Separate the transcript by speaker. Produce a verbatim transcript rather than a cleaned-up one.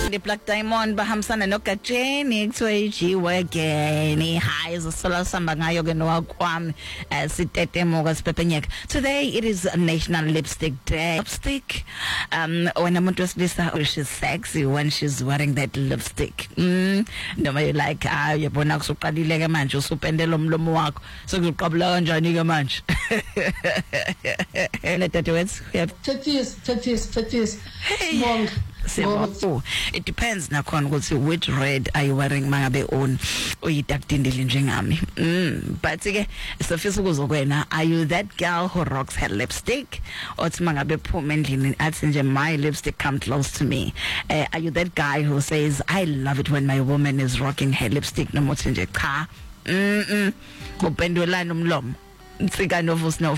Speaker 1: The Black Diamond bahambisana noGajeni kuthiwa ijiwe again. Hi izosolo samba ngayo ke nowakwami sitetemuka sipepenyeka. Today it is National Lipstick Day. Lipstick um when umuntu wesilisa she's sexy when she's wearing that lipstick. Mm noma you like ah yabona kusuqalile ke manje usupendela umlomo wakho sekuqabula kanjani ke manje. Let that words.
Speaker 2: Tatis tatis tatis. Mong.
Speaker 1: Oh, it depends nakhona ukuthi which red are you wearing mangabe on uyidakdindile njengami. Mm but ke sifisa ukuzokwena, are you that girl who rocks her lipstick othi mangabe phuma endlini athi nje my lipstick come close to me? Uh, are you that guy who says I love it when my woman is rocking her lipstick noma uthi nje cha mm kupendulana umlomo? Tsika novus no